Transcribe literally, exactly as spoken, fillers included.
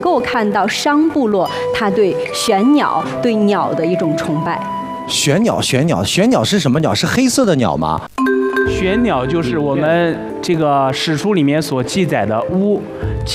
够看到商部落他对玄鸟、对鸟的一种崇拜。 玄鸟，玄鸟，玄鸟是什么鸟？是黑色的鸟吗？ 玄鸟就是我们这个史书里面所记载的乌。